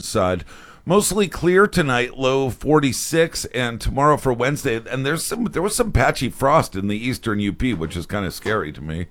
side. Mostly clear tonight, low 46, and tomorrow for Wednesday. And there was some patchy frost in the eastern UP, which is kind of scary to me.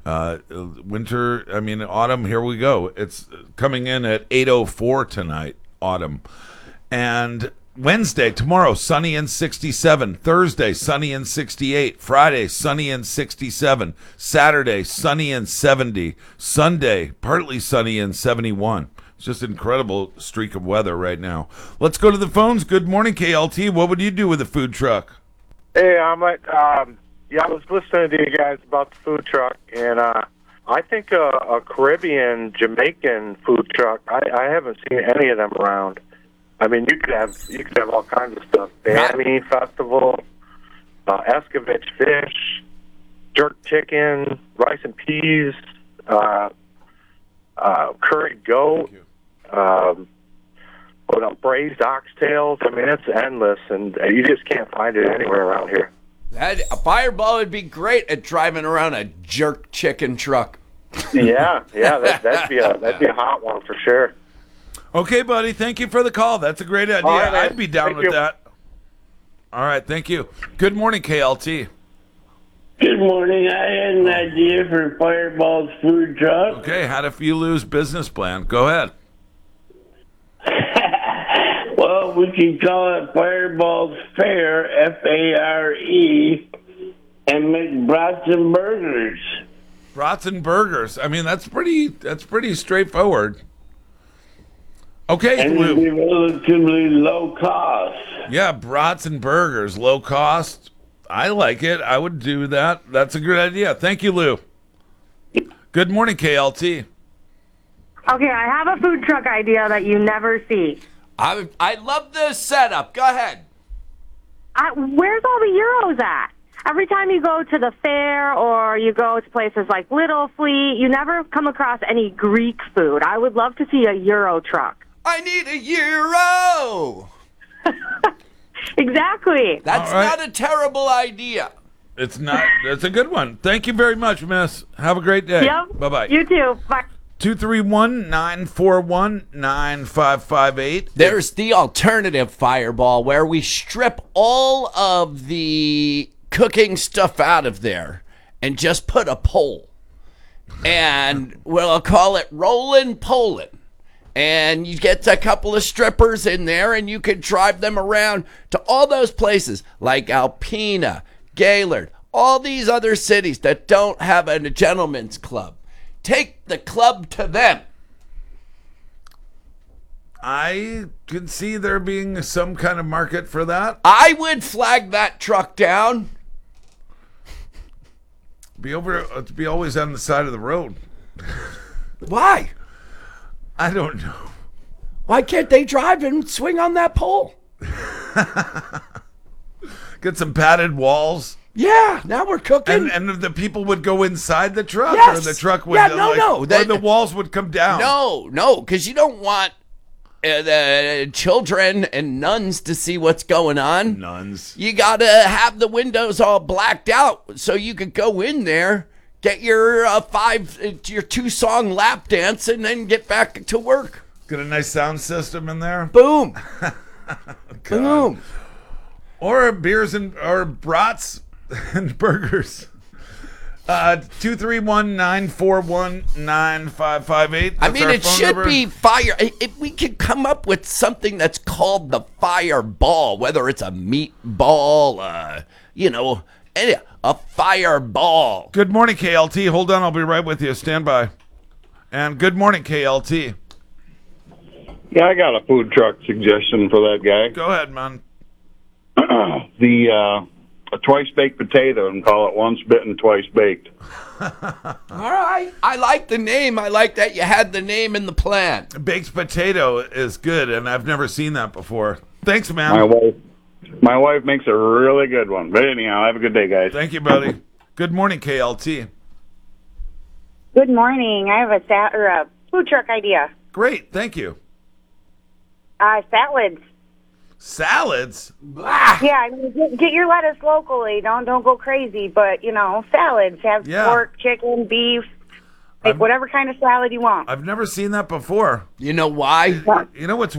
Autumn, here we go. It's coming in at 8:04 tonight, autumn. And Wednesday, tomorrow, sunny and 67. Thursday, sunny and 68. Friday, sunny and 67. Saturday, sunny and 70. Sunday, partly sunny and 71. It's just an incredible streak of weather right now. Let's go to the phones. Good morning, KLT. What would you do with a food truck? Hey, I was listening to you guys about the food truck, and I think a Caribbean, Jamaican food truck. I haven't seen any of them around. I mean, you could have all kinds of stuff. Bammy Festival, Escovitch fish, jerk chicken, rice and peas, curried goat, braised oxtails. I mean, it's endless, and you just can't find it anywhere around here. A Fireball would be great at driving around a jerk chicken truck. Yeah, that'd be a hot one for sure. Okay, buddy. Thank you for the call. That's a great idea. Right, I'd be down with that. All right, thank you. Good morning, KLT. Good morning. I had an idea for Fireball's food truck. Okay, how to lose business plan. Go ahead. Well, we can call it Fireball's Fare, F-A-R-E, and make brats and burgers. Brats and burgers. I mean, that's pretty straightforward. Okay, and it'd be relatively low cost. Yeah, brats and burgers, low cost. I like it. I would do that. That's a good idea. Thank you, Lou. Good morning, KLT. Okay, I have a food truck idea that you never see. I love this setup. Go ahead. Where's all the Euros at? Every time you go to the fair or you go to places like Little Fleet, you never come across any Greek food. I would love to see a Euro truck. I need a Euro. Exactly. That's not a terrible idea. It's not. That's a good one. Thank you very much, miss. Have a great day. Yep. Bye-bye. You too. Bye. 231-941-9558. There's the alternative Fireball where we strip all of the cooking stuff out of there and just put a pole. And we'll call it Rollin' Polin'. And you get a couple of strippers in there and you can drive them around to all those places like Alpena, Gaylord, all these other cities that don't have a gentleman's club. Take the club to them. I can see there being some kind of market for that. I would flag that truck down. Be always on the side of the road. Why? I don't know. Why can't they drive and swing on that pole? Get some padded walls. Yeah, now we're cooking. And the people would go inside the truck, yes. or the truck would or the walls would come down. No, because you don't want the children and nuns to see what's going on. Nuns. You gotta have the windows all blacked out so you could go in there, get your your 2-song lap dance, and then get back to work. Get a nice sound system in there. Boom. Boom. Or beers or brats and burgers. 231-941-9558. I mean, it should be fire. If we could come up with something that's called the Fireball, whether it's a meatball, a fireball. Good morning, KLT. Hold on, I'll be right with you. Stand by. And good morning, KLT. Yeah, I got a food truck suggestion for that guy. Go ahead, man. A twice baked potato, and call it once bitten, twice baked. All right. I like the name. I like that you had the name in the plan. Baked potato is good, and I've never seen that before. Thanks, man. My wife makes a really good one. But anyhow, have a good day, guys. Thank you, buddy. Good morning, KLT. Good morning. I have a food truck idea. Great, thank you. Salads. Salads? Yeah, I mean, get your lettuce locally. Don't go crazy, but salads have pork, chicken, beef. Make whatever kind of salad you want. I've never seen that before. You know why? You know what's